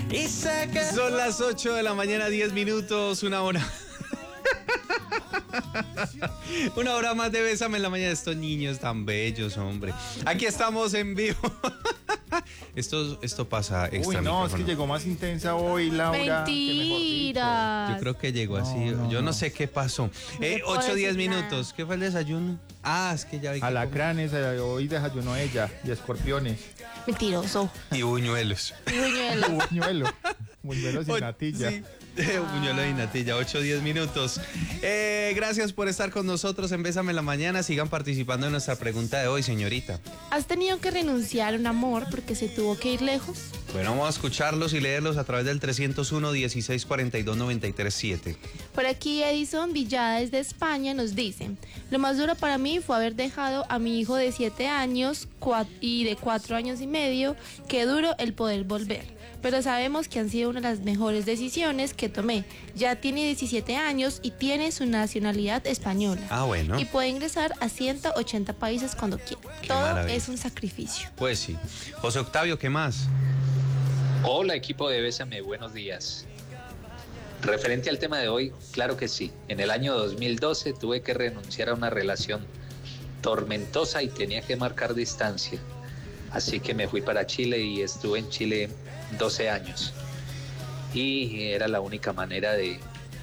Y sé que Son las 8 de la mañana, 10 minutos, una hora. Una hora más de Bésame en la mañana. Estos niños tan bellos, hombre. Aquí estamos en vivo. Esto pasa extra. Uy, no, micrófono. es que llegó más intensa hoy, Laura. Mentira. Yo creo que llegó así. Yo no sé qué pasó. te puedo 8, 10 decir minutos. nada. ¿Qué fue el desayuno? Ah, es que ya vi que Alacranes, hoy desayunó ella, y escorpiones. Mentiroso. y buñuelos. Buñuelos. Buñuelo. Buñuelos y natilla. Sí, buñuelo y natilla, 8, 10 minutos. Gracias por estar con nosotros en Bésame en la mañana. Sigan participando en nuestra pregunta de hoy, señorita. ¿Has tenido que renunciar a un amor porque se tuvo que ir lejos? Bueno, vamos a escucharlos y leerlos a través del 301-1642-937. Por aquí Edison Villada desde España nos dice: lo más duro para mí fue haber dejado a mi hijo de 7 años y de 4 años y medio. Qué duro el poder volver. Pero sabemos que han sido una de las mejores decisiones que tomé. Ya tiene 17 años y tiene su nacionalidad española. Ah, bueno. Y puede ingresar a 180 países cuando quiera. Qué Todo maravilla. es un sacrificio. Pues sí. José Octavio, ¿qué más? Hola equipo de Bésame, buenos días. Referente al tema de hoy, claro que sí. En el año 2012 tuve que renunciar a una relación tormentosa y tenía que marcar distancia. Así que me fui para Chile y estuve en Chile 12 años. Y era la única manera de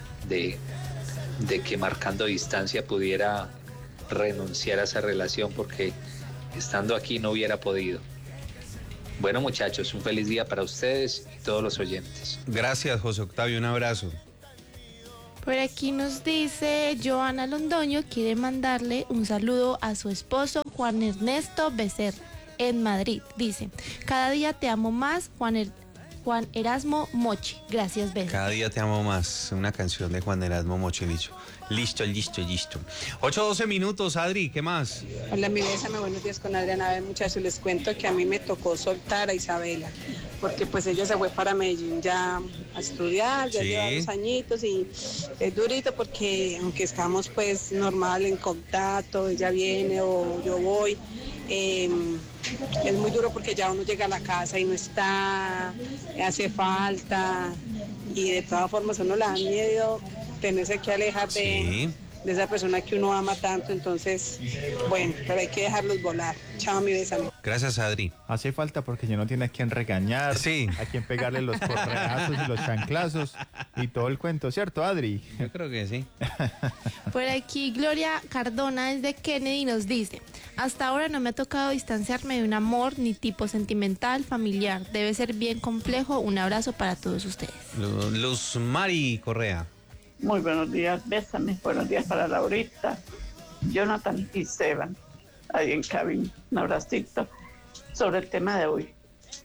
que marcando distancia pudiera renunciar a esa relación, porque estando aquí no hubiera podido. Bueno, muchachos, un feliz día para ustedes y todos los oyentes. Gracias, José Octavio, un abrazo. Por aquí nos dice Joana Londoño, quiere mandarle un saludo a su esposo Juan Ernesto Becerra en Madrid. Dice: cada día te amo más, Juan Erasmo Mochi. Gracias, Becerra. Cada día te amo más. Una canción de Juan Erasmo Mochi. Listo. 8-12 minutos, Adri, ¿qué más? Hola, mi Bésame, buenos días con Adriana. A ver, muchachos, les cuento que a mí me tocó soltar a Isabela, porque pues ella se fue para Medellín ya a estudiar, ya Sí. lleva 2 añitos y es durito porque aunque estamos pues normal en contacto, ella viene o yo voy, es muy duro porque ya uno llega a la casa y no está, hace falta y de todas formas a uno le da miedo tenerse que alejar Sí. de esa persona que uno ama tanto. Entonces, bueno, pero hay que dejarlos volar. Chao, mi Bésame. Gracias, Adri. Hace falta porque ya no tiene a quien regañar, Sí. a quien pegarle los correazos y los chanclazos y todo el cuento, ¿cierto, Adri? Yo creo que sí. Por aquí Gloria Cardona desde Kennedy nos dice: hasta ahora no me ha tocado distanciarme de un amor ni tipo sentimental, familiar. Debe ser bien complejo. Un abrazo para todos ustedes. Luz Mari Correa. Muy buenos días, Bésame. Buenos días para Laurita, Jonathan y Seban, ahí en cabina. Un abracito. Sobre el tema de hoy.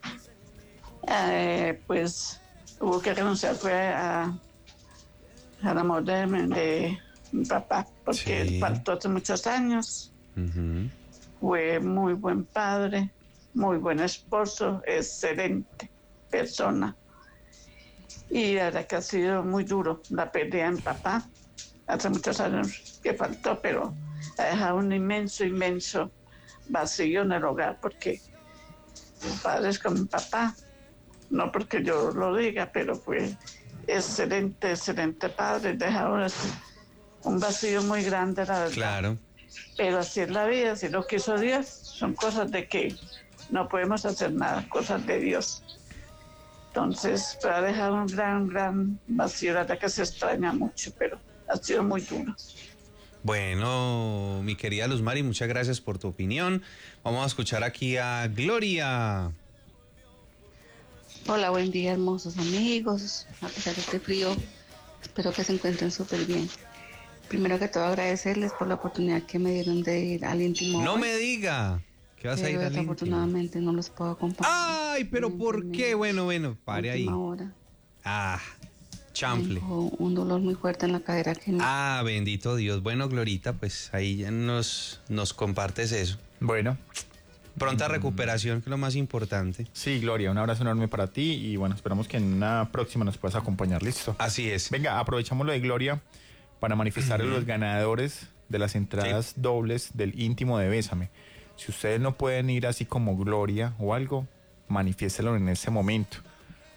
Pues hubo que renunciar al amor de mi papá, porque Sí. él faltó hace muchos años. Ujú. Fue muy buen padre, muy buen esposo, excelente persona. Y la verdad que ha sido muy duro la pérdida de mi papá. Hace muchos años que faltó, pero ha dejado un inmenso vacío en el hogar, porque padres como mi papá, no porque yo lo diga, pero fue excelente padre, dejado un vacío muy grande, la verdad. Claro. Pero así es la vida, si lo quiso Dios, son cosas de que no podemos hacer nada, cosas de Dios. Entonces, ha dejado un gran vacío, la verdad que se extraña mucho, pero ha sido muy duro. Bueno, mi querida Luz Mari, muchas gracias por tu opinión. Vamos a escuchar aquí a Gloria. Hola, buen día, hermosos amigos. A pesar de este frío, espero que se encuentren súper bien. Primero que todo, agradecerles por la oportunidad que me dieron de ir al íntimo. No hoy, me diga que vas a ir pero al íntimo. desafortunadamente no los puedo acompañar. Ay, pero ¿por qué? Bueno, pare ahí. Última hora. Ah, chanfle. Tengo un dolor muy fuerte en la cadera que no. Ah, bendito Dios. Bueno, Glorita, pues ahí ya nos compartes eso. Bueno, Pronta recuperación, que es lo más importante. sí, Gloria, un abrazo enorme para ti y bueno, esperamos que en una próxima nos puedas acompañar, ¿listo? Así es. Venga, aprovechamos lo de Gloria para manifestar a los ganadores de las entradas dobles del íntimo de Bésame. Si ustedes no pueden ir así como Gloria o algo, manifiéstelo en ese momento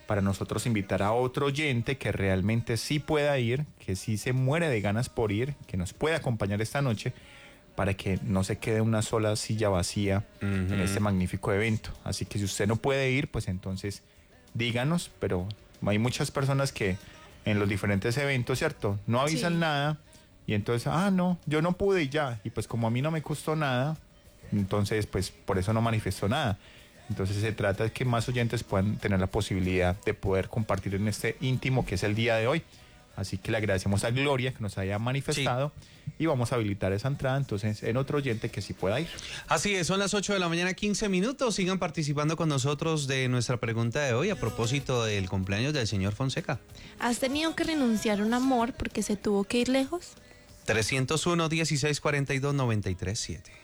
para nosotros invitar a otro oyente que realmente sí pueda ir, que sí se muere de ganas por ir, que nos pueda acompañar esta noche, para que no se quede una sola silla vacía en este magnífico evento. Así que si usted no puede ir, pues entonces díganos, pero hay muchas personas que en los diferentes eventos, ¿cierto? No avisan nada y entonces, no, yo no pude y ya. Y pues como a mí no me costó nada, entonces pues por eso no manifestó nada. Entonces se trata de que más oyentes puedan tener la posibilidad de poder compartir en este íntimo que es el día de hoy. Así que le agradecemos a Gloria que nos haya manifestado y vamos a habilitar esa entrada entonces en otro oyente que sí pueda ir. Así es, son las 8 de la mañana, 15 minutos. Sigan participando con nosotros de nuestra pregunta de hoy a propósito del cumpleaños del señor Fonseca. ¿Has tenido que renunciar a un amor porque se tuvo que ir lejos? 301-1642-937.